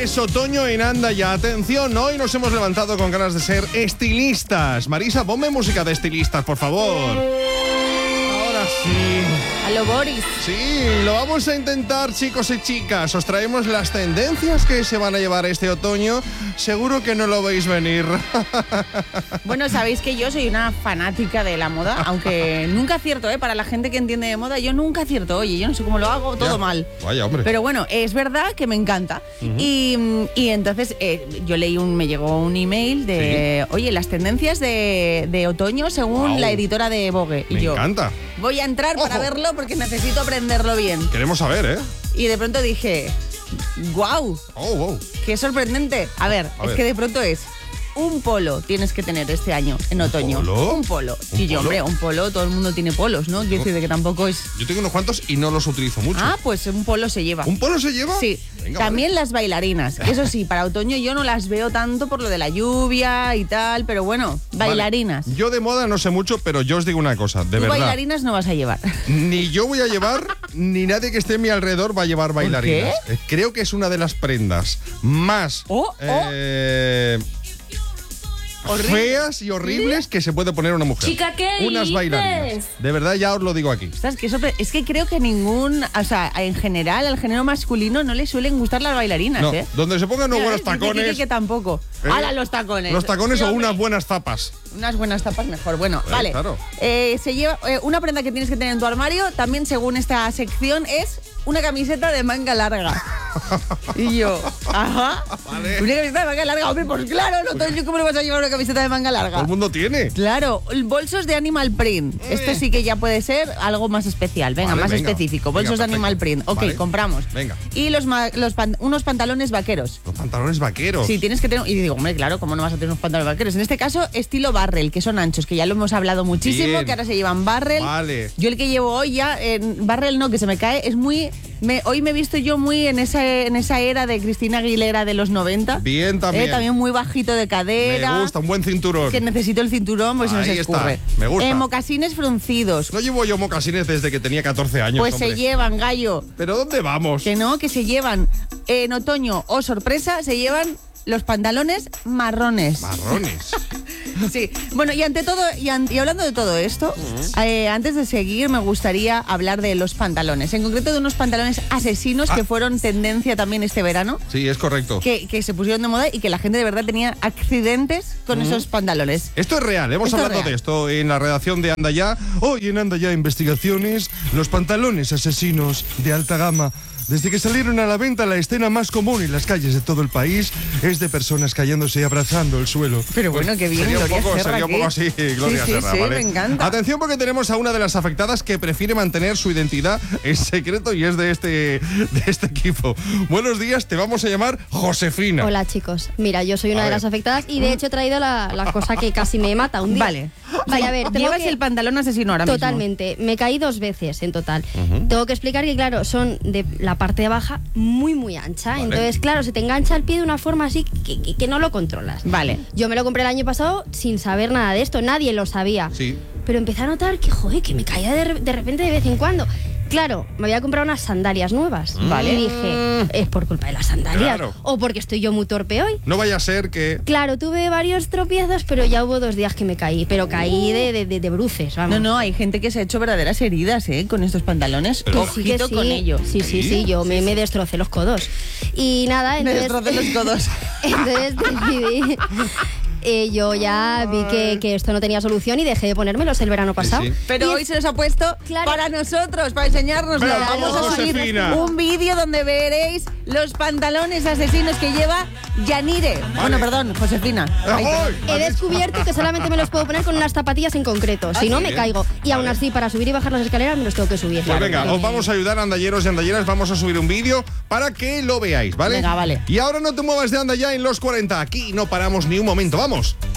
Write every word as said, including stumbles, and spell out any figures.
Es otoño en Anda Ya. Atención, hoy nos hemos levantado con ganas de ser estilistas. Marisa, ponme música de estilistas, por favor. Ahora sí. A lo Boris. Sí, lo vamos a intentar, chicos y chicas. Os traemos las tendencias que se van a llevar este otoño. Seguro que no lo veis venir. Bueno, sabéis que yo soy una fanática de la moda, aunque nunca acierto, ¿eh? Para la gente que entiende de moda, yo nunca acierto. Oye, yo no sé cómo lo hago, todo Ya. mal. Vaya, hombre. Pero bueno, es verdad que me encanta. Uh-huh. y, y entonces eh, yo leí un, me llegó un email de, ¿sí? Oye, las tendencias de, de otoño según wow. la editora de Vogue. Y me yo, encanta. Voy a entrar Ojo. para verlo porque necesito aprenderlo bien. Queremos saber, ¿eh? Y de pronto dije, ¡guau! Oh, wow. ¡Qué sorprendente! A ver, A es ver. que de pronto es... Un polo tienes que tener este año, en otoño. ¿Polo? Un polo. ¿Un Y yo, polo? hombre, un polo, todo el mundo tiene polos, ¿no? Quiero decir de que tampoco es... Yo tengo unos cuantos y no los utilizo mucho. Ah, pues un polo se lleva. ¿Un polo se lleva? Sí. Venga, También vale. las bailarinas. Eso sí, para otoño yo no las veo tanto por lo de la lluvia y tal, pero bueno, bailarinas. Vale. Yo de moda no sé mucho, pero yo os digo una cosa, de Tú verdad. bailarinas no vas a llevar. Ni yo voy a llevar, ni nadie que esté a mi alrededor va a llevar bailarinas. ¿Por qué? Eh, Creo que es una de las prendas más... Oh, oh. Eh, Horrible. feas y horribles que se puede poner una mujer. Chica, ¿qué Unas dices? bailarinas. De verdad, ya os lo digo aquí. ¿Sabes? Que eso, es que creo que ningún, o sea, en general al género masculino no le suelen gustar las bailarinas, No, ¿eh? donde se pongan unos Mira, buenos dice que- tacones. que tampoco. ¿Eh? ¡Hala, los tacones! Los tacones Sí, o hombre. unas buenas zapas. Unas buenas tapas mejor. Bueno, Eh, vale. claro. Eh, se lleva eh, una prenda que tienes que tener en tu armario, también según esta sección, es una camiseta de manga larga. Y yo, ajá. Vale. Una camiseta de manga larga, hombre, pues claro, no, entonces, ¿cómo le vas a llevar una camiseta de manga larga? Todo el mundo tiene. Claro, bolsos de animal print. Eh. Esto sí que ya puede ser algo más especial. Venga, Vale, más venga. específico. Venga, Bolsos de perfecto. animal print. Ok, Vale. compramos. Venga. Y los, ma- los pan- unos pantalones vaqueros. Los pantalones vaqueros. Sí, tienes que tener... Y digo, hombre, claro, ¿cómo no vas a tener unos pantalones vaqueros? En este caso, estilo barrel, que son anchos, que ya lo hemos hablado muchísimo, Bien. que ahora se llevan barrel. Vale. Yo el que llevo hoy ya, en barrel no, que se me cae, es muy... Me, hoy me he visto yo muy en esa, en esa era de Cristina Aguilera de los noventa. Bien, también. Eh, también muy bajito de cadera. Me gusta, un buen cinturón. Que necesito el cinturón porque se Ahí nos escurre. está, me gusta. Eh, mocasines fruncidos. No llevo yo mocasines desde que tenía catorce años, Pues hombre. se llevan, gallo. ¿Pero dónde vamos? Que no, que se llevan en otoño o sorpresa, se llevan los pantalones marrones. Marrones. Sí. Bueno, y ante todo, y, an- y hablando de todo esto, eh, antes de seguir me gustaría hablar de los pantalones. En concreto de unos pantalones asesinos Ah. que fueron tendencia también este verano. Sí, es correcto. Que, que se pusieron de moda y que la gente de verdad tenía accidentes con esos pantalones. Esto es real, hemos Esto es hablado real. de esto en la redacción de Anda Ya. Hoy en Anda Ya Investigaciones, los pantalones asesinos de alta gama. Desde que salieron a la venta, la escena más común en las calles de todo el país es de personas cayéndose y abrazando el suelo. Pero bueno, qué bien, Sería un Gloria poco, Serra sería un aquí. poco así, Gloria Sí, sí, Serra, sí, ¿vale? me encanta. Atención porque tenemos a una de las afectadas que prefiere mantener su identidad en secreto y es de este, de este equipo. Buenos días, te vamos a llamar Josefina. Hola chicos, mira, yo soy A una de ver. las afectadas y de hecho he traído la, la cosa que casi me mata un día. Vale. Vale, a ver, tengo Llevas que- el pantalón asesino ahora mismo. Totalmente, me caí dos veces en total. Tengo que explicar que, claro, son de la parte de abajo muy, muy ancha. Vale. Entonces, claro, se te engancha el pie de una forma así que, que- que no lo controlas. Vale. Yo me lo compré el año pasado sin saber nada de esto, nadie lo sabía. Sí. Pero empecé a notar que, joder, que me caía de, re- de repente de vez en cuando. Claro, me había comprado unas sandalias nuevas. Vale. Y dije, es por culpa de las sandalias. Claro. O porque estoy yo muy torpe hoy. No vaya a ser que... Claro, tuve varios tropiezos, pero ya hubo dos días que me caí. Pero caí de, de, de, de bruces, vamos. No, no, hay gente que se ha hecho verdaderas heridas, ¿eh? Con estos pantalones. Pero- Que sí, que Ojito sí. con ello. Sí, sí, sí, yo me, me destrocé los codos. Y nada, Me entonces... destrocé los codos. Entonces decidí... eh, yo ya vi que, que esto no tenía solución y dejé de ponérmelos el verano pasado. sí. Pero Y hoy es- se los ha puesto Claro. para nosotros, para enseñárnoslo. Bravo, Vamos a subir Josefina. un vídeo donde veréis los pantalones asesinos que lleva Yanire. Bueno, perdón, Josefina. Ay, ¡Ay! He descubierto que solamente me los puedo poner con unas zapatillas en concreto. Si no, sí, me ¿eh? caigo. Y aún Vale. así, para subir y bajar las escaleras me los tengo que subir. Pues venga, os vamos a ayudar, andalleros y andalleras. Vamos a subir un vídeo para que lo veáis, ¿vale? Venga, vale. Y ahora no te muevas de Anda Ya en los cuarenta. Aquí no paramos ni un momento. ¡Vamos!